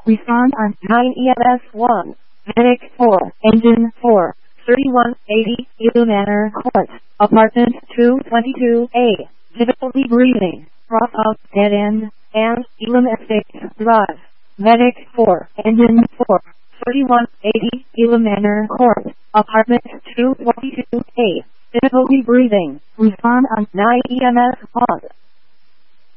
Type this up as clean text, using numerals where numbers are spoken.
Respond on 9 EMS 1. Medic 4. Engine 4. 3180 Eagle Manor Court. Apartment 222A. Difficulty breathing. Cross out dead end. And Elam Estate Drive. Medic 4. Engine 4. 3180 Eagle Manor Court. Apartment 222A. Difficulty breathing. Respond on 9 EMS 1.